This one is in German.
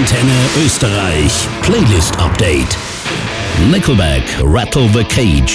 Antenne Österreich Playlist Update. Nickelback, Rattle the Cage